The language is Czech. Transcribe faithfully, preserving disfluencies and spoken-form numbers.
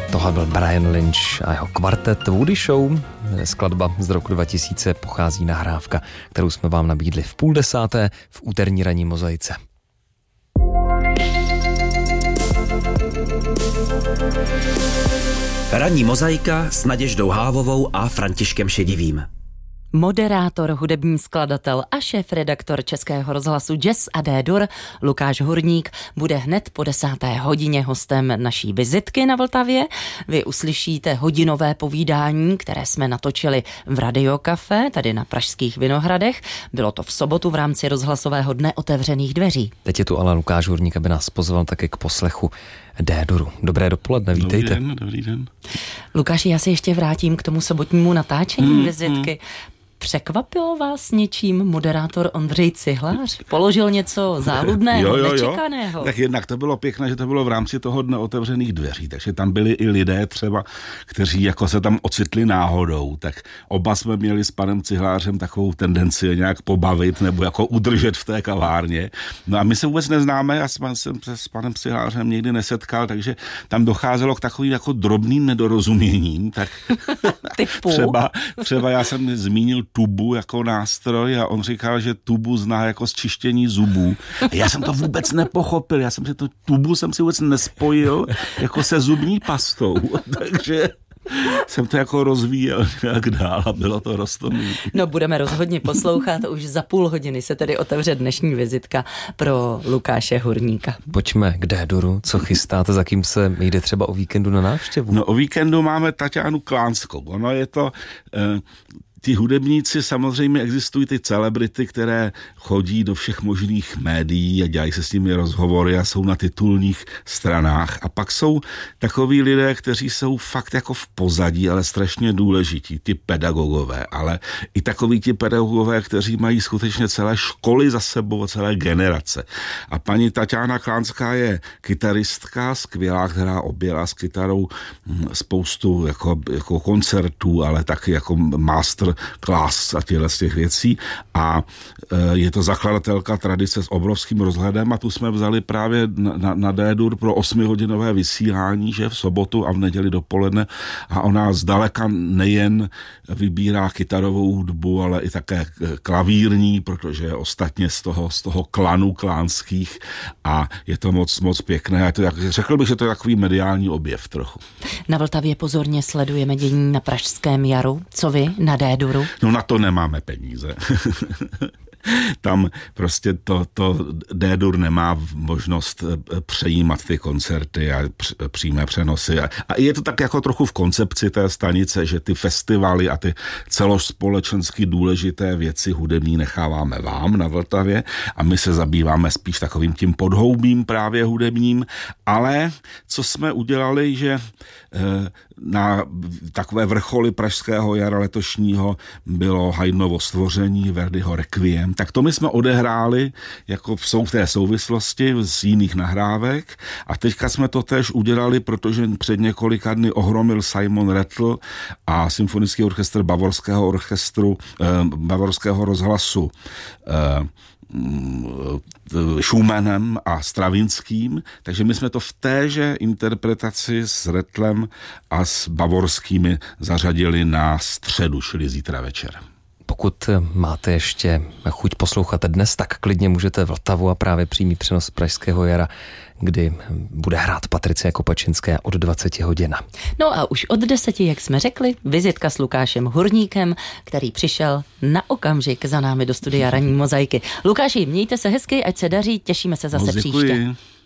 Tohle byl Brian Lynch a jeho kvartet Woody Show. Skladba z roku dva tisíce pochází nahrávka, kterou jsme vám nabídli v půl desáté v úterní ranní mozaice. Ranní mozaika s Naděždou Hávovou a Františkem Šedivým. Moderátor, hudební skladatel a šéfredaktor Českého rozhlasu Jazz a D-dur Lukáš Hurník bude hned po desáté hodině hostem naší vizitky na Vltavě. Vy uslyšíte hodinové povídání, které jsme natočili v Radio Café, tady na Pražských Vinohradech. Bylo to v sobotu v rámci rozhlasového dne otevřených dveří. Teď je tu ale Lukáš Hurník, aby nás pozval také k poslechu D-duru. Dobré dopoledne, vítejte. Dobrý den, dobrý den. Lukáši, já se ještě vrátím k tomu sobotnímu natáčení mm, vizitky. Mm. Překvapil vás něčím moderátor Ondřej Cihlář? Položil něco záludného, jo, jo, nečekaného? Jo. Tak jednak to bylo pěkné, že to bylo v rámci toho dne otevřených dveří, takže tam byli i lidé třeba, kteří jako se tam ocitli náhodou, tak oba jsme měli s panem Cihlářem takovou tendenci je nějak pobavit nebo jako udržet v té kavárně. No a my se vůbec neznáme, já jsem se s panem Cihlářem nikdy nesetkal, takže tam docházelo k takovým jako drobným nedorozuměním, tak třeba, třeba já jsem zmínil tubu jako nástroj a on říkal, že tubu zná jako z čištění zubů. A já jsem to vůbec nepochopil, já jsem si to tubu jsem si vůbec nespojil jako se zubní pastou, takže jsem to jako rozvíjel nějak dál a bylo to roztomilé. No budeme rozhodně poslouchat, už za půl hodiny se tedy otevře dnešní vizitka pro Lukáše Hurníka. Pojďme k D-duru, co chystáte, za kým se jde třeba o víkendu na návštěvu? No o víkendu máme Taťánu Klánskou, ono je to... Eh, Ti hudebníci, samozřejmě existují ty celebrity, které chodí do všech možných médií a dělají se s nimi rozhovory a jsou na titulních stranách. A pak jsou takoví lidé, kteří jsou fakt jako v pozadí, ale strašně důležití, ty pedagogové, ale i takoví ti pedagogové, kteří mají skutečně celé školy za sebou, celé generace. A paní Taťána Klánská je kytaristka, skvělá, která objela s kytarou spoustu jako, jako koncertů, ale taky jako master class a těchto z těch věcí a je to zakladatelka tradice s obrovským rozhledem a tu jsme vzali právě na, na, na D-dur pro osmihodinové vysílání, že v sobotu a v neděli dopoledne a ona zdaleka nejen vybírá kytarovou hudbu, ale i také klavírní, protože je ostatně z toho, z toho klanu klánských a je to moc, moc pěkné. A to, jak, řekl bych, že to je takový mediální objev trochu. Na Vltavě pozorně sledujeme dění na Pražském jaru. Co vy na D-dur? No na to nemáme peníze. Tam prostě to, to D-dur nemá možnost přejímat ty koncerty a přímé přenosy. A, a je to tak jako trochu v koncepci té stanice, že ty festivaly a ty celospolečensky důležité věci hudební necháváme vám na Vltavě a my se zabýváme spíš takovým tím podhoubím právě hudebním, ale co jsme udělali, že na takové vrcholy Pražského jara letošního bylo Haydnovo Stvoření, Verdiho Requiem, tak to my jsme odehráli jako v té souvislosti z jiných nahrávek a teďka jsme to též udělali, protože před několika dny ohromil Simon Rattle a symfonický orchestr Bavorského orchestru, eh, Bavorského rozhlasu eh, Schumannem a Stravinským, takže my jsme to v téže interpretaci s Rattlem a s Bavorskými zařadili na středu, čili zítra večer. Pokud máte ještě chuť poslouchat dnes, tak klidně můžete Vltavu a právě přímý přenos Pražského jara, kdy bude hrát Patricie Kopačinská od dvaceti hodin. No a už od deseti, jak jsme řekli, vizitka s Lukášem Hurníkem, který přišel na okamžik za námi do studia Ranní mozaiky. Lukáši, mějte se hezky, ať se daří, těšíme se zase no, příště.